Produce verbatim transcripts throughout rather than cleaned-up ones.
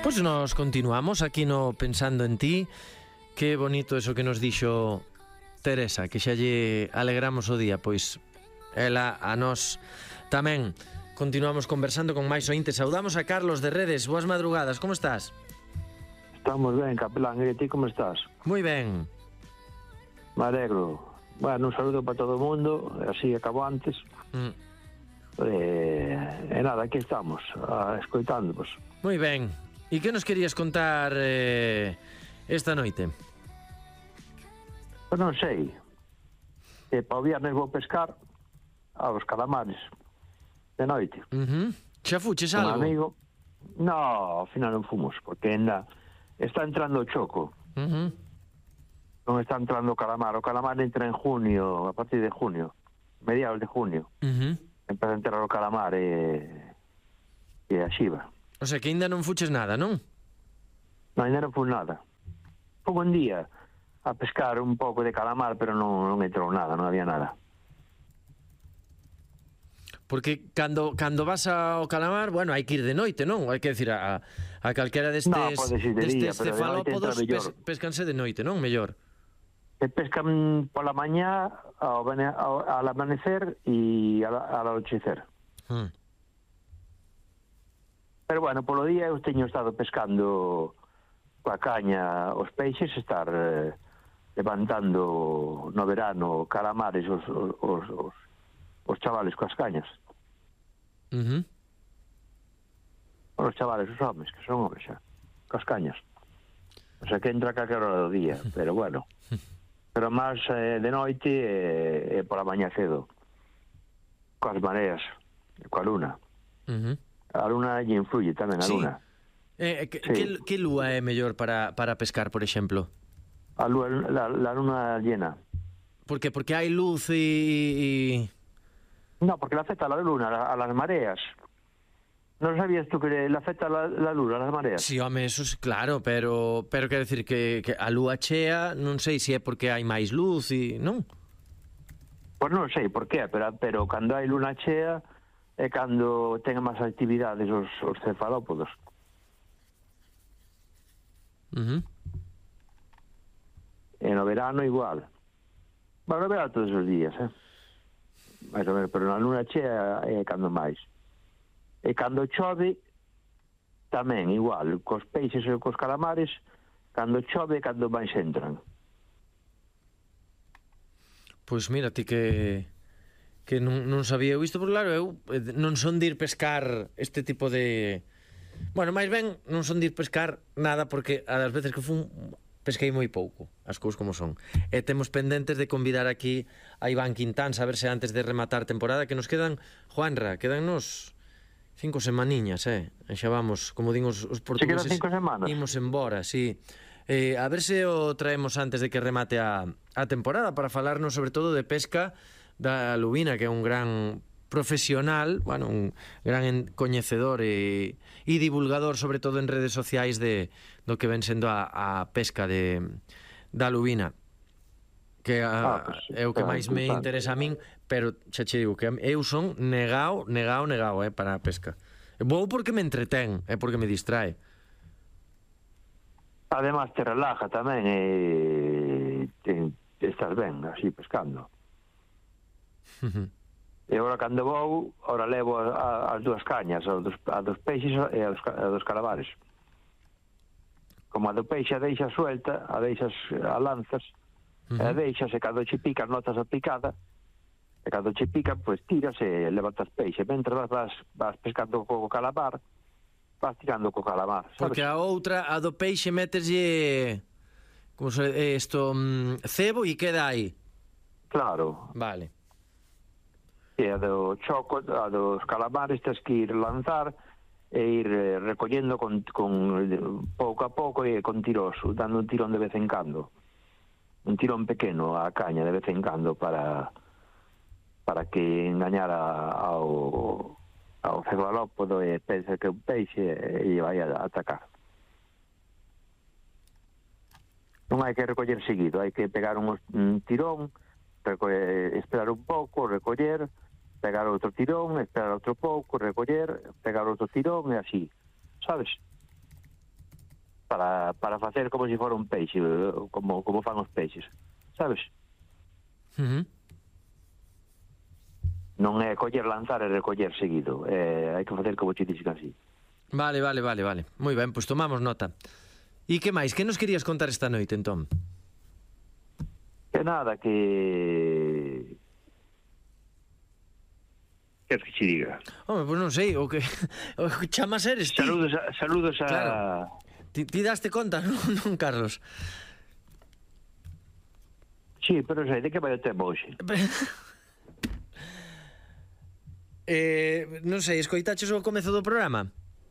Pois nos continuamos aquí no Pensando en Ti. Que bonito eso que nos dixo Teresa, que xa lle alegramos o día. Pois ela a nós tamén. Continuamos conversando con máis ointes. Saudamos a Carlos de Redes. Boas madrugadas, como estás? Estamos ben, capelán, e ti como estás? Moi ben. Me alegro. Bueno, un saludo para todo o mundo, así acabo antes. Mm. E, e nada, aquí estamos, a, escoitándonos. Moi ben. E que nos querías contar eh, esta noite? Pois non sei. E para o viernes vou pescar aos calamares de noite. Uh-huh. Xa fuches algo? Un amigo. No, ao final non fomos, porque ainda está entrando o choco. Uh-huh. Non está entrando o calamar. O calamar entra en junio, a partir de junio, mediados de junio. Uh-huh. Empeza a entrar o calamar e, e a xiva. O sea, que ainda non fuches nada, non? Non, ainda non fui nada. Fui un día a pescar un pouco de calamar, pero non, non entrou nada, non había nada. Porque cando cando vas ao calamar, bueno, hai que ir de noite, non? Hai que decir, a, a calquera destes, no, de día, destes cefalópodos de pes, pescanse de noite, non? Mellor. Se pescan pola mañá, ao, ao, ao amanecer e ao, ao anochecer. Hmm. Pero bueno, polo día eu teño estado pescando coa caña os peixes, estar eh, levantando no verano calamares os, os, os, os chavales coas cañas. Uh-huh. Os chavales, os homes, que son homes xa, coas cañas. O sea, que entra a calquera hora do día, pero bueno. Pero máis eh, de noite e eh, pola mañá cedo, coas mareas, coa luna. Uh-huh. A luna lle influye tamén, a sí. luna. Eh, que, sí. que, que lúa é mellor para, para pescar, por exemplo? A lúa, la, la luna llena. Por que? Porque hai luz e... No, porque le afecta a la luna, a, a las mareas. ¿No sabías tú que le afecta a la, la luna, a las mareas? Sí, home, eso es claro, pero pero quero decir que, que a lúa chea, non sei se é porque hai máis luz e... non? Pois non sei por qué, pero, pero cando hai luna chea é cando ten máis actividades os, os cefalópodos. Uh-huh. E no verano igual. Bueno, no verano todos os días, eh? Mais ou menos, pero na luna chea é cando máis. E cando chove, tamén igual, cos peixes e cos calamares, cando chove, cando máis entran. Pois mira, ti que... que non, non sabía isto, porque claro, eu non son de ir pescar este tipo de... Bueno, máis ben, non son de ir pescar nada, porque a das veces que fun, pesquei moi pouco, as cousas como son. E temos pendentes de convidar aquí a Iván Quintán, a ver se antes de rematar temporada, que nos quedan, Juanra, quedannos cinco semaniñas, eh? E xa vamos, como din os, os portugueses, se quedan cinco semanas. Imos embora, sí. Eh, a ver se o traemos antes de que remate a, a temporada, para falarnos sobre todo de pesca da lubina, que é un gran profesional, bueno, un gran coñecedor e, e divulgador, sobre todo en redes sociais, de do que ven sendo a, a pesca de da lubina, que a, ah, pues, é o que máis me interesa a min, pero xa che digo que eu son negao, negao, negao, eh, para a pesca. Vou porque me entretén, é porque me distrae. Además te relaja tamén e te, te estás ben así pescando. E agora cando vou, agora levo a, a, as dúas cañas, a dos, a dos peixes e a dos, a dos calamares. Como a do peixe a deixas suelta, a deixas a lanzas, uh-huh. e a deixas, e cando che pica notas a picada, e cando che pica, pois tiras e levantas peixe. Mentre vas, vas, vas pescando co calamar, vas tirando co calamar, sabes? Porque a outra, a do peixe, meteslle como se, isto, mm, cebo e queda aí. Claro. Vale. E a do choco, a dos calamares, tens que ir lanzar e ir eh, recollendo con, con pouco a pouco e con tiros, dando un tirón de vez en cando. Un tirón pequeno á caña de vez en cando para para que engañara ao, ao cefalópodo e pense que un peixe e vai a atacar. Non hai que recoller seguido, hai que pegar un, un tirón, recoller, esperar un pouco, recoller, pegar outro tirón, esperar outro pouco, recoller, pegar outro tirón e así, sabes? para, para facer como se fora un peixe, como, como fan os peixes, sabes? Uh-huh. Non é coller, lanzar e recoller seguido, é, hai que facer como te dixen así. Vale, vale, vale, vale. Moi ben, pois tomamos nota. E que máis? Que nos querías contar esta noite, entón? Que nada, que... Queres que te diga? Home, pois non sei, o que, o que chamas eres ti. Saludos a... Saludos a... Claro. Ti, ti daste conta, non, non Carlos? Sí, pero sei, de que vai o tema hoxe? eh, non sei, escoitaches o comezo do programa?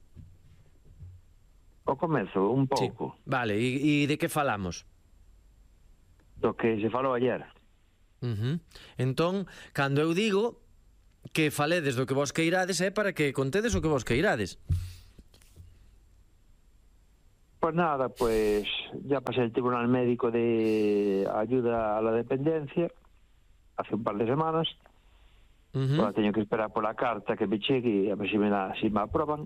O comezo, un pouco. Sí. Vale, e, e de que falamos? Do que se falou ayer. Uh-huh. Entón, cando eu digo que faledes do que vos queirades é para que contedes o que vos queirades. Pues nada, pues ya pasé el Tribunal Médico de Ayuda a la Dependencia hace un par de semanas. Uh-huh. Ahora teño que esperar pola carta que me chegue a ver se me, la, si me aproban.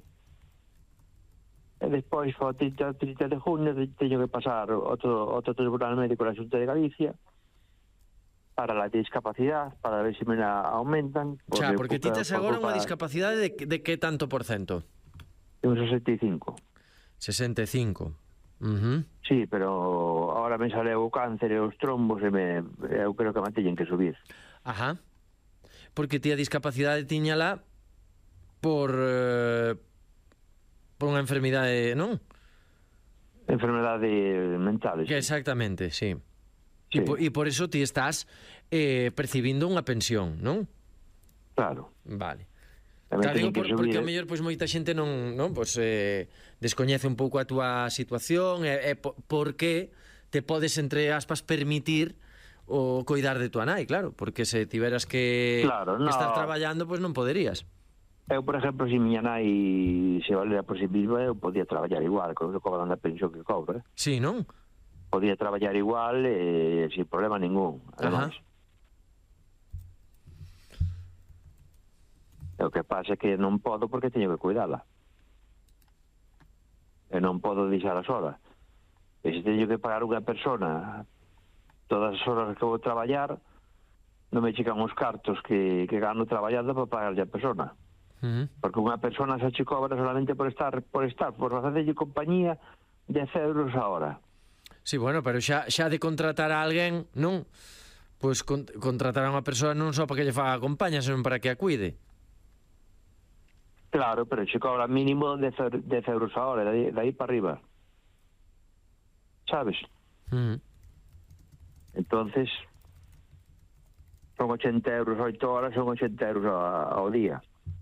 E despois, o trinta de junio, teño que pasar outro, outro Tribunal Médico da Xunta de Galicia para la discapacidad, para ver se me la aumentan. Xa, porque ti tes agora unha discapacidade de, de que tanto por cento? De un sesenta e cinco. sesenta e cinco. Uh-huh. Sí, pero ahora me sale o cáncer e os trombos e me, eu creo que me teñen que subir. Ajá. Porque ti a discapacidade tiñala por... Eh, por unha enfermidade, non? Enfermedade mentales. Que exactamente, sí. Sí. E, por, e por eso ti estás eh, percibindo unha pensión, non? Claro. Vale. Tamén Claro, digo, por, subir, porque eh? ao mellor pois moita xente non, non pois eh, descoñece un pouco a túa situación e, e por, por que te podes entre aspas permitir o coidar de tua nai, claro, porque se tiveras que claro, no. estar traballando, pois non poderías. Eu, por exemplo, se miña nai se valera por si misma, eu podía traballar igual, con o cobran da pensión que cobra. Sí, non? Podía traballar igual e eh, sin problema ningún. Además. O que pasa é que non podo porque teño que cuidala. E non podo deixala sola. E se teño que pagar unha persona todas as horas que vou traballar, non me chegan os cartos que, que gano traballando para pagarlle a persona. Uh-huh. Porque unha persona se che cobra solamente por estar, por estar, por facerlle compañía dez euros a hora. Sí, bueno, pero xa, xa de contratar a alguén, non? Pois con, contratar a unha persoa non só para que lle faga compañía, senón para que a cuide. Claro, pero che cobra mínimo dez euros a hora, de aí para arriba. Sabes? Uh-huh. Entonces, son ochenta euros oito horas, son ochenta euros ao día.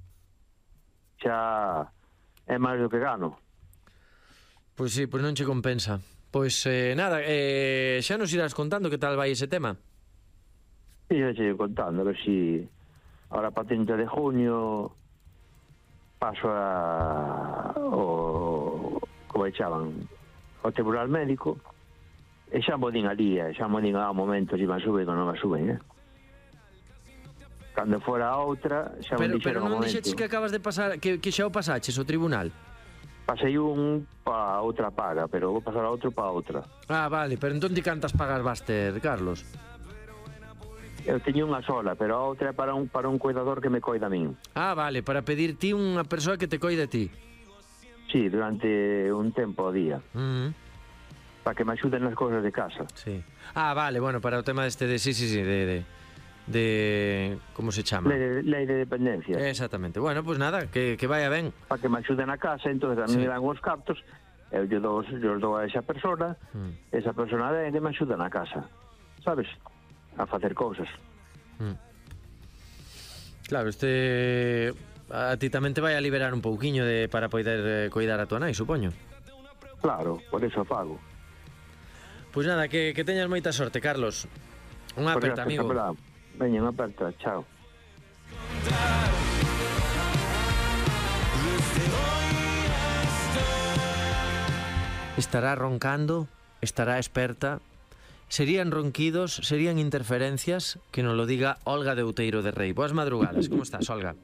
Xa é máis do que gano. Pois sí, pois non che compensa. Pois eh, nada, eh, xa nos irás contando que tal vai ese tema. Sí, xa che contando, a ver si ahora para trinta de junio paso a o como chaman ao Tribunal Médico e xa mo din ali, xa mo din ao momento se me suben ou non me suben, eh? Cando fora a outra, xa pero, me dixeron pero non o momento. dixeches que acabas de pasar, que, que xa o pasaches o tribunal? Pasei un pa outra paga, pero vou pasar a outro pa outra. Ah, vale, pero entón ti cantas pagas vas ter, Carlos? Eu teño unha sola, pero a outra é para un, para un cuidador que me coida a min. Ah, vale, para pedir ti unha persoa que te coide a ti. Sí, durante un tempo ao día. Uh-huh. Para que me axuden nas cousas de casa. Sí. Ah, vale, bueno, para o tema este de... Sí, sí, sí, de... de... de como se chama? Lei de, lei de dependencia. Exactamente. Bueno, pues nada, que, que vaya ben. Para que me axuden a casa, entonces a mí sí. Me dan os cartos, eu lle dou, lle dou a esa persona, mm. esa persona ven e me axuda na casa, sabes? A facer cousas. Mm. Claro, este a ti tamén te vai a liberar un pouquiño de para poder eh, coidar a tua nai, supoño. Claro, por eso fago. Pois pues nada, que, que teñas moita sorte, Carlos. Unha aperta, amigo. Veña, unha aperta, chao. Estará roncando, estará experta. Serían ronquidos, serían interferencias, que nos lo diga Olga de Outeiro de Rei. Boas madrugadas, como estás, Olga?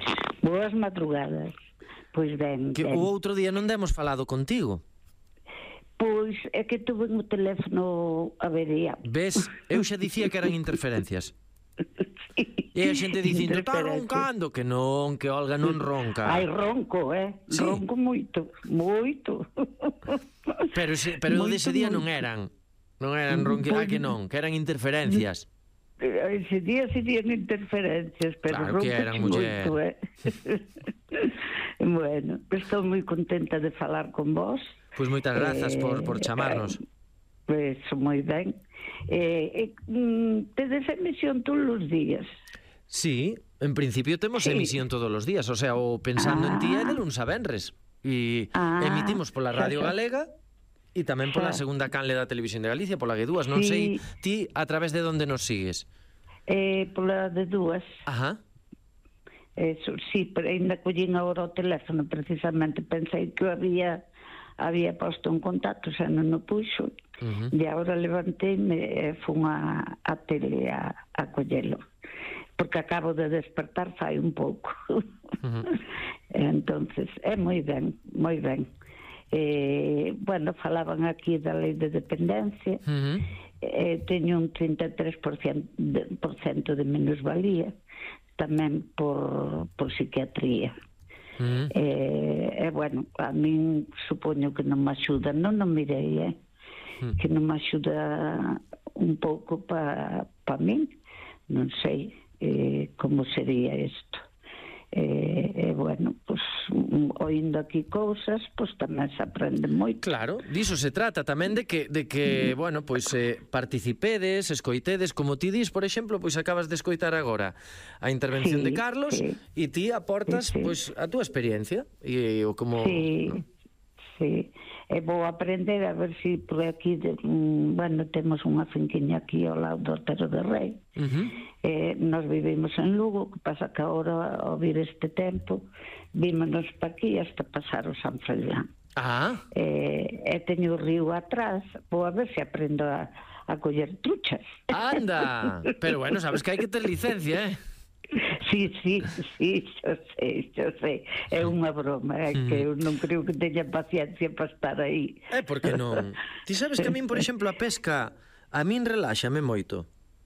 Boas madrugadas. Pois ben, que ben. O outro día non demos falado contigo. Pois é que tuve o teléfono averiado. Ves? Eu xa dicía que eran interferencias. Sí. E a xente dicindo, está roncando, que non, que Olga non ronca. Ai, ronco, eh? Sí. Ronco moito, moito. Pero, se, pero Moito, dese día non moito. eran. Non eran ronquidos, ah, que non, que eran interferencias. Ese día serían interferencias, pero Claro ronco que eran, muller. moito, eh? Bueno, estou moi contenta de falar con vos. Pois moitas grazas por, por chamarnos. Eh, Pois, moi ben. Eh, eh, mm, tedes emisión todos os días? Sí, en principio temos Sí. emisión todos os días, o sea, o Pensando en ti é de luns a venres. E Ah, emitimos pola Radio xa, xa. Galega e tamén pola Xa. segunda canle da Televisión de Galicia, pola G dúas, non sei Sí. ti a través de onde nos sigues. Eh, pola de dúas. Ajá. Eso, sí, pero ainda collín agora o teléfono, precisamente pensei que o había había posto en contacto, xa non o puxo. Uh-huh. E agora levanteime e fun a, a tele a, a collelo, porque acabo de despertar fai un pouco. Uh-huh. Entonces, é moi ben, moi ben. Eh, bueno, falaban aquí da lei de dependencia. Uh-huh. Eh, teño un trinta e tres por ciento de, por ciento de minusvalía, tamén por, por psiquiatría. Uh-huh. Eh, e, bueno, a min supoño que non me axuda, non non mirei, eh? Uh-huh. Que non me axuda un pouco para pa min, non sei eh, como sería isto. E, eh, bueno, pues, oindo aquí cousas, pues tamén se aprende moito. Claro, diso se trata tamén de que, de que bueno, pois eh, participedes, escoitedes, como ti dis, por exemplo, pois acabas de escoitar agora a intervención Sí, de Carlos sí. e ti aportas Sí, sí. pois a túa experiencia e o como Sí, ¿no? sí. E vou aprender a ver si por aquí, de, mm, bueno, temos unha finquiña aquí ao lado do Otero de Rei. Uh-huh. Eh, nos vivimos en Lugo, que pasa que agora, ao vir este tempo, vímonos pa aquí hasta pasar o San Froilán. Ah, Eh, e teño o río atrás, vou a ver se aprendo a, a coller truchas. anda. Pero bueno, sabes que hai que ter licencia, eh? Sí, sí, sí, yo sei, yo sei. É unha broma, é que eu non creo que teña paciencia para estar aí. É porque non. Ti sabes que a min, por exemplo, a pesca a min reláxame moito.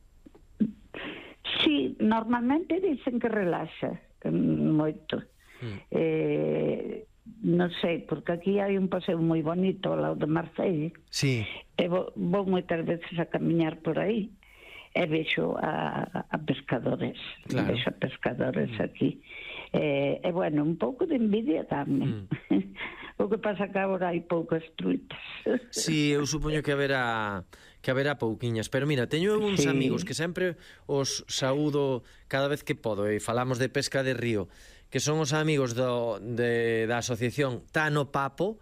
Sí, normalmente dicen que relaxa mm, moito. Mm. Eh, non sei, porque aquí hai un paseo moi bonito ao lado de Marcelle. Sí. E vou, vou moitas veces a camiñar por aí e vexo a, a pescadores, Claro. vexo a pescadores mm. aquí. E, e, bueno, un pouco de envidia tamén. Mm. O que pasa que agora hai poucas truitas. Sí, eu supoño que haberá que haberá pouquiñas, pero mira, teño uns Sí. amigos que sempre os saúdo cada vez que podo e falamos de pesca de río, que son os amigos do, de, da asociación Tano Papo,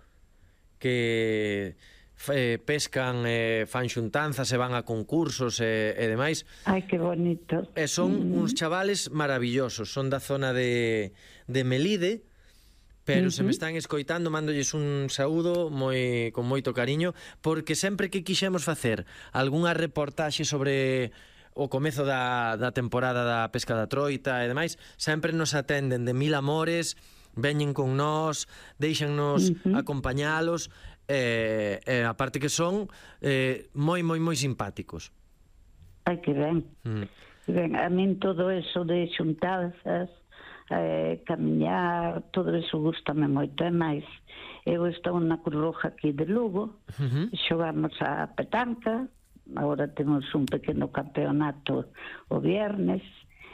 que eh, pescan, eh, fan xuntanzas e van a concursos e, e demais. Ai, que bonito. E son Mm. uns chavales maravillosos, son da zona de, de Melide, pero uh-huh. se me están escoitando, mándolles un saúdo moi, con moito cariño, porque sempre que quixemos facer algunha reportaxe sobre o comezo da, da temporada da pesca da troita e demais, sempre nos atenden de mil amores, veñen con nós, deixannos uh-huh. acompañalos, e, e aparte que son eh, moi, moi, moi simpáticos. Ai, que ben. Mm. Ben, a min todo eso de xuntanzas, eh, camiñar, todo eso gustame moito. E máis, eu estou na Cruz Roja aquí de Lugo, Uh-huh. xogamos a petanca, agora temos un pequeno campeonato o viernes,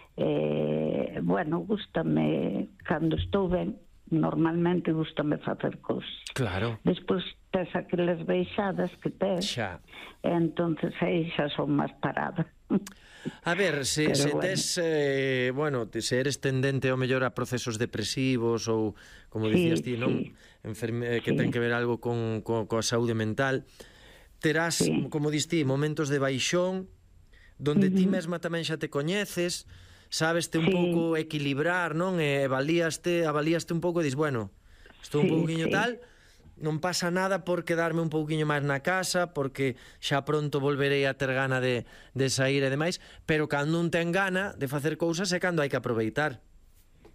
eh, bueno, gustame, cando estou ben, normalmente gustame facer cousas. Claro. Despois tes aquelas beixadas que tes, Xa. e entonces aí xa son máis parada. A ver, se, Pero se bueno. tes, eh, bueno, te- se eres tendente ao mellor a procesos depresivos ou, como Sí, dicías ti, non? sí. Enferme, que Sí. ten que ver algo con, con, coa saúde mental, terás, Sí. como dis ti, momentos de baixón, donde ti Ujú. mesma tamén xa te coñeces, sabeste un Sí. pouco equilibrar, non? E avalíaste, avalíaste un pouco e dis, bueno, estou un Sí, pouquiño sí. tal, non pasa nada por quedarme un pouquiño máis na casa, porque xa pronto volverei a ter gana de, de sair e demais, pero cando un ten gana de facer cousas é cando hai que aproveitar.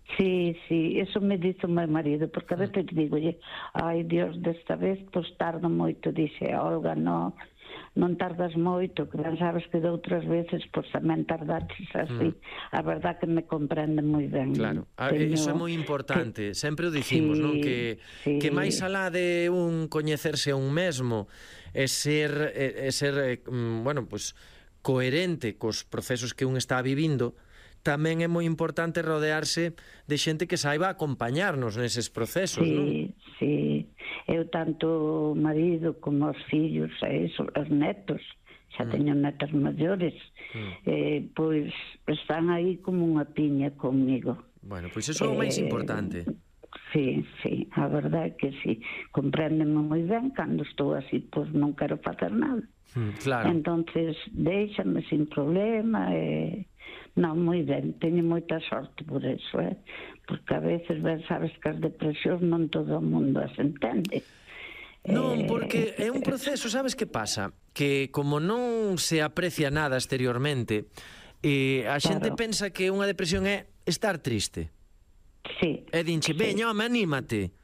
Sí, sí, eso me dice o meu marido, porque a veces digo, ai, Dios, desta vez, pois tardo moito, dixe, Olga, no, non tardas moito, que ben sabes que de outras veces, pois tamén tardaches así. Mm. A verdad que me comprende moi ben. Claro, Teño... iso é moi importante, que... sempre o dicimos, sí, non? Que, sí. que máis alá de un coñecerse a un mesmo, é ser, é, é ser bueno, pois, coherente cos procesos que un está vivindo, tamén é moi importante rodearse de xente que saiba acompañarnos neses procesos, sí, non? Sí, sí. Eu tanto o marido como os fillos, e iso, os netos, xa mm. teño netas maiores, mm. eh, pois están aí como unha piña comigo. Bueno, pois iso é o máis importante. Sí, sí, a verdade é que sí. Compréndeme moi ben, cando estou así, pois non quero facer nada. Mm, claro. Entonces, déixame sin problema, e... Eh... Non, moi ben, teño moita sorte por eso, eh? Porque a veces, ben, sabes que as depresións non todo o mundo as entende. Non, porque é un proceso, sabes que pasa? Que como non se aprecia nada exteriormente, eh, a xente claro. pensa que unha depresión é estar triste. Sí. E dinche, veña, home, anímate.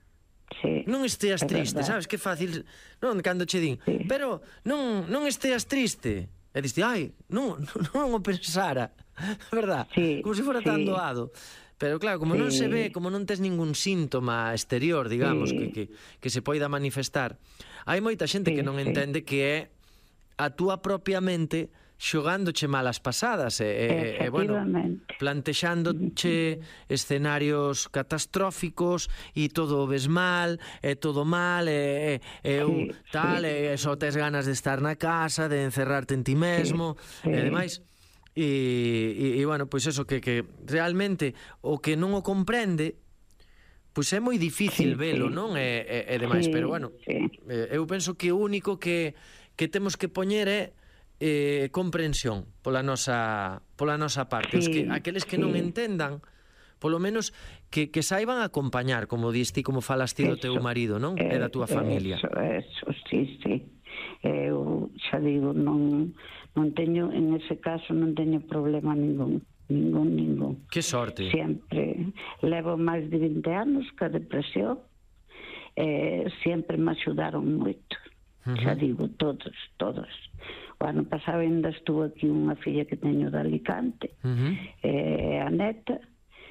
Sí, non esteas triste, verdad. Sabes que fácil, non, cando che din, sí. pero non, non esteas triste. E diste, ai, non, non o pensara, verdad? Sí, como se fora tan sí. doado. Pero claro, como sí. non se ve, como non tes ningún síntoma exterior, digamos, sí. que, que, que se poida manifestar, hai moita xente sí, que non sí. entende que é a túa propia mente xogándoche malas pasadas e, e, bueno, plantexándoche escenarios catastróficos e todo o ves mal, e todo mal e, e, e sí, tal, sí. e só tes ganas de estar na casa, de encerrarte en ti mesmo sí, sí. e demais. E, e, e bueno, pois eso, que, que realmente o que non o comprende pois é moi difícil sí, velo, sí. non? E, e, e demais, sí, pero bueno, sí. eu penso que o único que, que temos que poñer é Eh, comprensión pola nosa pola nosa parte, sí, os que aqueles que sí. non entendan, polo menos que, que saiban acompañar, como diste, como falaste do teu marido, non? E da túa familia. Eso, eso, sí, sí. Eu xa digo, non non teño, en ese caso non teño problema ningún, ningún, ningún. Que sorte. Sempre levo máis de vinte anos que a depresión, eh, sempre me axudaron moito. Uh -huh. Xa digo, todos, todos. O ano pasado ainda estuvo aquí unha filla que teño de Alicante, uh -huh. eh, a neta,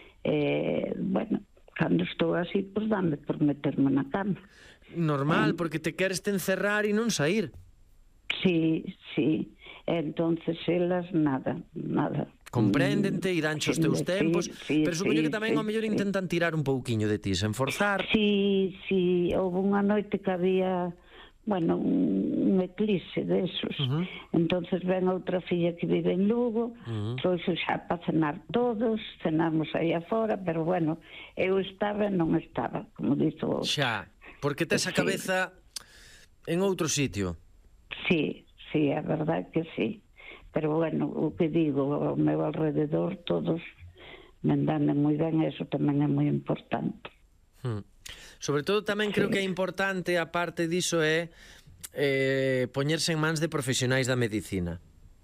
eh, bueno, cando estou así, pois dame por meterme na cama. Normal, eh, porque te queres te encerrar e non sair. Sí, sí, entonces elas nada, nada. Compréndente e danche os teus tempos, sí, sí, pero supoño sí, que tamén sí, ao mellor intentan tirar un pouquiño de ti, sen forzar. Sí, sí, houve unha noite que había... bueno, un eclipse desos. Uh -huh. Entonces ven outra filla que vive en Lugo, uh -huh. trouxe xa para cenar todos, cenamos aí afora, pero bueno, eu estaba e non estaba, como dito. Xa, porque tes a cabeza sí. en outro sitio. Sí, sí, a verdade que sí. Pero bueno, o que digo, ao meu alrededor todos me andan moi ben, eso tamén é moi importante. Hmm. Sobre todo tamén creo que é importante, a parte diso, é eh, poñerse en mans de profesionais da medicina.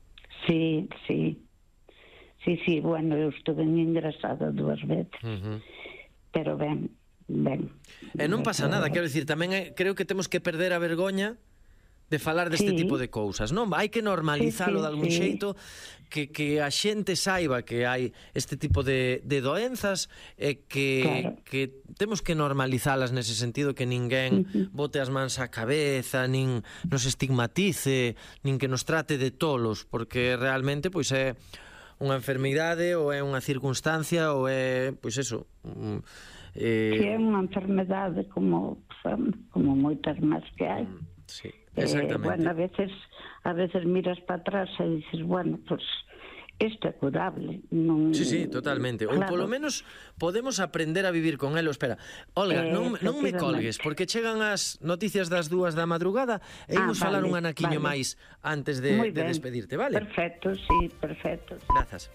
Sí, sí. Sí, sí, bueno, eu estuve ingresada dúas veces. Uh -huh. Pero ben, ben. E non pasa nada, quero dicir, tamén é, creo que temos que perder a vergoña de falar deste sí. tipo de cousas, non? Hai que normalizalo sí, sí, de algún sí. xeito, que, que a xente saiba que hai este tipo de, de doenzas e que, claro. que temos que normalizalas nese sentido, que ninguén uh -huh. bote as mans á cabeza, nin nos estigmatice, nin que nos trate de tolos, porque realmente pois é unha enfermidade ou é unha circunstancia ou é, pois eso... Um, eh... que é unha enfermedade como, como moitas máis que hai. Sí. Exactamente. Eh, bueno, a veces a veces miras para atrás e dices, bueno, pues isto é curable. Non... Sí, sí, totalmente. Claro. Ou polo menos podemos aprender a vivir con elo. Espera, Olga, eh, non, non me colgues, porque chegan as noticias das dúas da madrugada e imos ah, falar vale, un anaquiño vale. máis antes de, de despedirte, vale? Perfecto, sí, perfecto. Grazas.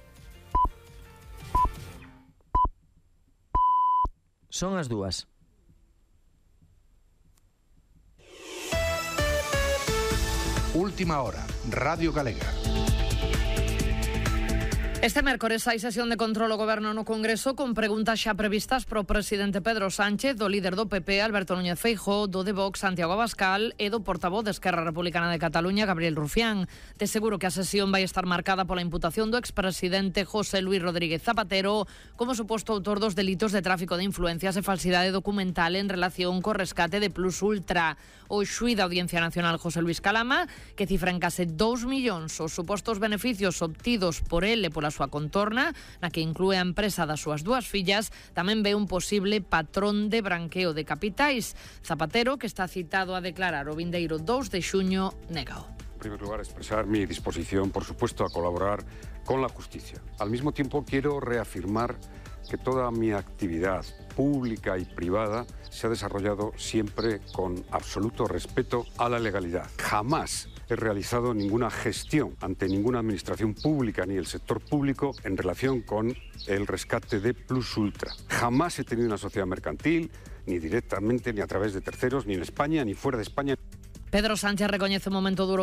Son as dúas. Última hora, Radio Galega. Este mércores hai sesión de control ao Goberno no Congreso con preguntas xa previstas pro presidente Pedro Sánchez, do líder do P P, Alberto Núñez Feijóo, do de Vox, Santiago Abascal, e do portavoz de Esquerra Republicana de Cataluña, Gabriel Rufián. De seguro que a sesión vai estar marcada pola imputación do expresidente José Luis Rodríguez Zapatero como suposto autor dos delitos de tráfico de influencias e falsidade documental en relación co rescate de Plus Ultra. O xuíz da Audiencia Nacional José Luis Calama, que cifra en case dous millóns os supostos beneficios obtidos por ele pola a súa contorna, na que inclúe a empresa das súas dúas fillas, tamén ve un posible patrón de branqueo de capitais. Zapatero, que está citado a declarar o vindeiro dous de xuño, negao. En primer lugar, expresar mi disposición, por supuesto, a colaborar con la justicia. Al mismo tiempo, quiero reafirmar que toda mi actividad pública y privada se ha desarrollado siempre con absoluto respeto a la legalidad. Jamás he realizado ninguna gestión ante ninguna administración pública ni el sector público en relación con el rescate de Plus Ultra. Jamás he tenido una sociedad mercantil, ni directamente, ni a través de terceros, ni en España, ni fuera de España. Pedro Sánchez recoñece un momento duro